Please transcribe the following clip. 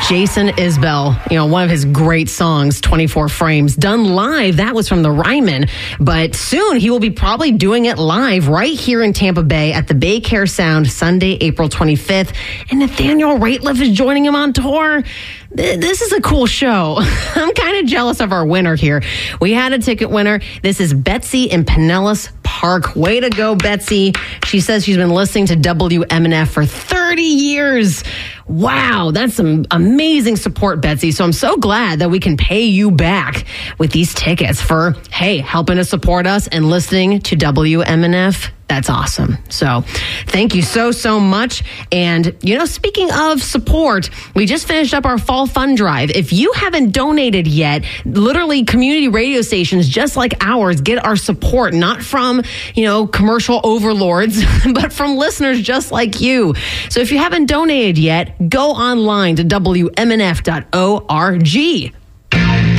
Jason Isbell, one of his great songs, 24 Frames, done live. That was from the Ryman. But soon he will be probably doing it live right here in Tampa Bay at the Bay Care Sound, Sunday, April 25th. And Nathaniel Rateliff is joining him on tour. This is a cool show. I'm kind of jealous of our winner here. We had a ticket winner. This is Betsy in Pinellas Park. Way to go, Betsy. She says she's been listening to WMNF for 30 years. Wow, that's some amazing support, Betsy. So I'm so glad that we can pay you back with these tickets for, hey, helping to support us and listening to WMNF. That's awesome. So thank you so much. And, speaking of support, we just finished up our fall fund drive. If you haven't donated yet, literally community radio stations just like ours get our support, not from, commercial overlords, but from listeners just like you. So if you haven't donated yet, go online to WMNF.org.